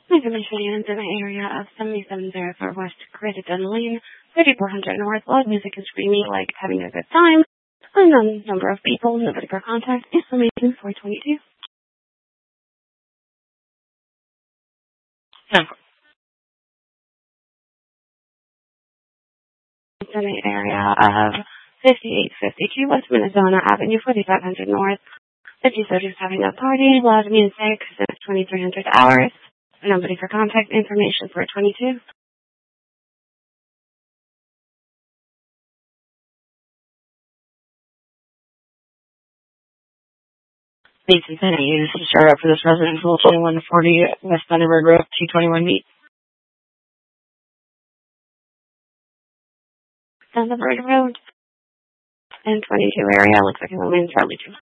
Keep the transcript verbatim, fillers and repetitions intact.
Information in the area of seventy-seven oh four West Greater Dunedin, thirty-four hundred North. Loud music and screaming like having a good time. Unknown number of people, nobody for contact. Information four twenty-two. In the area of fifty-eight fifty-two West Minnesota Avenue, forty-five hundred North. fifty-third is having a party, loud music, since twenty-three hundred hours. Nobody for contact. Information four twenty-two. Thanks and sending you. This is start up for this residential twenty-one forty West Thunderbird Road, two twenty-one B. Thunderbird Road and twenty-two area. Looks like it remains probably two.